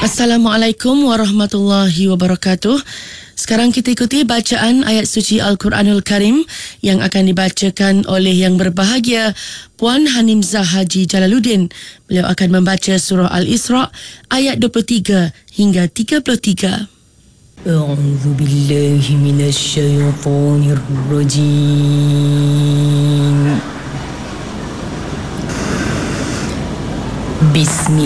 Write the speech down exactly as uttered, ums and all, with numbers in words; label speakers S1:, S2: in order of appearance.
S1: Assalamualaikum warahmatullahi wabarakatuh. Sekarang kita ikuti bacaan ayat suci Al-Quranul Karim yang akan dibacakan oleh yang berbahagia Puan Hanimzah Haji Jalaluddin. Beliau akan membaca surah Al-Isra ayat dua puluh tiga hingga tiga puluh tiga.
S2: A'udzu billahi minasyaitonir rajim. Bismillah